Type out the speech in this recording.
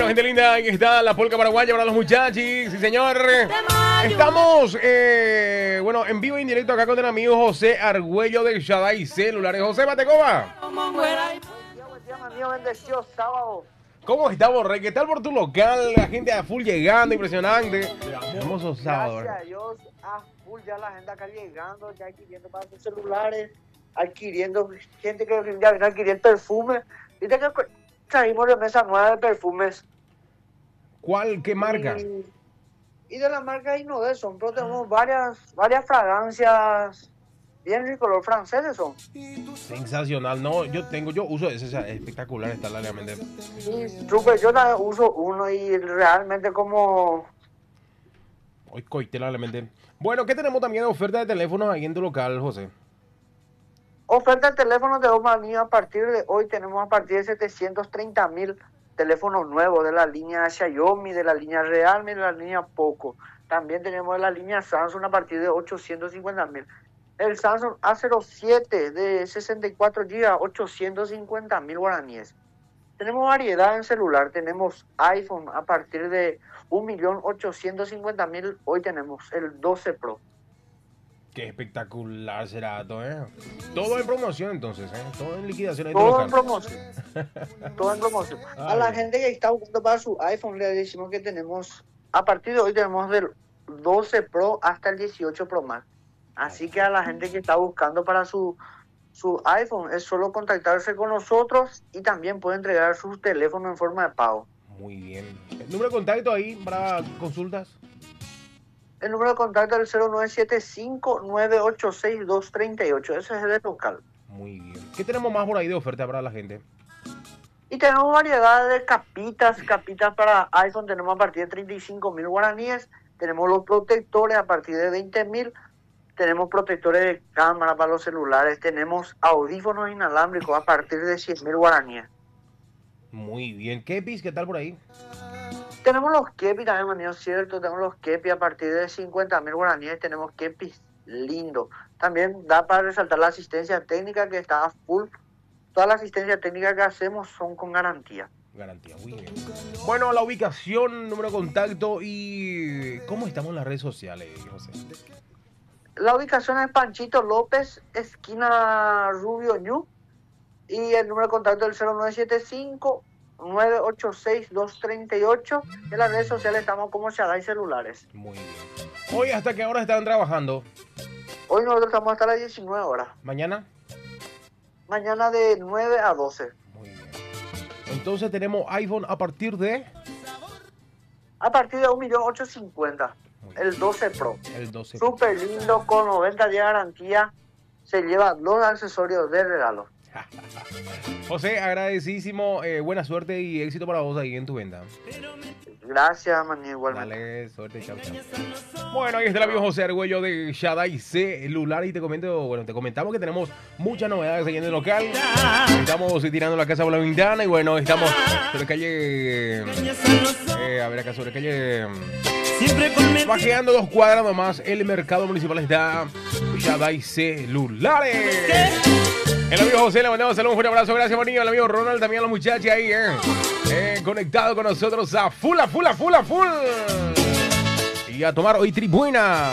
Bueno, gente linda, aquí está la polca paraguaya para los muchachos. Sí, señor. Estamos, en vivo e indirecto acá con el amigo José Argüello de Shaddai Celulares. José Matecoba. Buen día, mío, bendecido sábado. ¿Cómo está, Borré? ¿Qué tal por tu local? La gente a full llegando, impresionante. Hermoso sábado. Gracias a Dios, a full ya la gente acá llegando, ya adquiriendo para sus celulares, adquiriendo, gente que ya viene a adquirir perfumes. Viste que traímos de mesa nueva de perfumes. ¿Cuál? ¿Qué marca? Y de la marca Innodeson, pero tenemos varias fragancias bien de color franceses son. Sensacional, no, yo uso ese, es espectacular, está realmente. Sí, súper, yo también uso uno y realmente como... Hoy coité realmente. Bueno, ¿qué tenemos también de oferta de teléfonos ahí en tu local, José? Oferta de teléfonos de Omanía a partir de hoy tenemos a partir de 730,000 teléfonos nuevos de la línea Xiaomi, de la línea Realme, de la línea Poco. También tenemos de la línea Samsung a partir de 850,000. El Samsung A07 de 64 GB, 850,000 guaraníes. Tenemos variedad en celular, tenemos iPhone a partir de 1.850.000. Hoy tenemos el 12 Pro. Qué espectacular será todo, ¿eh? Todo en promoción entonces, ¿eh? Todo en liquidación. Todo en promoción. Todo en promoción. Ay. A la gente que está buscando para su iPhone le decimos que tenemos, a partir de hoy tenemos del 12 Pro hasta el 18 Pro Max. Así que a la gente que está buscando para su iPhone es solo contactarse con nosotros y también puede entregar su teléfono en forma de pago. Muy bien. ¿El número de contacto ahí para consultas? El número de contacto es el 0975-986-238. Ese es el local. Muy bien. ¿Qué tenemos más por ahí de oferta para la gente? Y tenemos variedad de capitas para iPhone. Tenemos a partir de 35,000 guaraníes. Tenemos los protectores a partir de 20,000. Tenemos protectores de cámara para los celulares. Tenemos audífonos inalámbricos a partir de 100,000 guaraníes. Muy bien. ¿Kepis? ¿Qué tal por ahí? Tenemos los kepis también, manito, cierto. Tenemos los kepis a partir de 50,000 guaraníes. Tenemos kepis lindos. También da para resaltar la asistencia técnica que está a full. Toda la asistencia técnica que hacemos son con garantía. Garantía, muy bien. Bueno, la ubicación, número de contacto y cómo estamos en las redes sociales, José. La ubicación es Panchito López, esquina Rubio Ñu. Y el número de contacto es el 0975-986-238. En las redes sociales estamos como Shaddai Celulares. Muy bien. Hoy, ¿hasta qué hora están trabajando? Hoy nosotros estamos hasta las 19 horas. ¿Mañana? Mañana de 9 a 12. Muy bien. Entonces tenemos iPhone a partir de... A partir de 1.850.000. El 12 Pro. El 12 Pro. Súper lindo, con 90 días de garantía. Se lleva los accesorios de regalo. José, agradecidísimo. Buena suerte y éxito para vos ahí en tu venta. Gracias, maní, igualmente. Dale, suerte, chao, chao. Bueno, ahí está el amigo José Argüello de Shaddai Celular y te comentamos que tenemos muchas novedades ahí en el local. Estamos tirando la casa por la ventana y bueno, estamos sobre calle... acá sobre calle... Bajeando 2 cuadras nomás, el mercado municipal está Shaddai Celulares. El amigo José le mandamos saludos, un fuerte abrazo, gracias María, el amigo Ronald, también a los muchachos ahí, conectado con nosotros a full. Y a tomar hoy tribuena.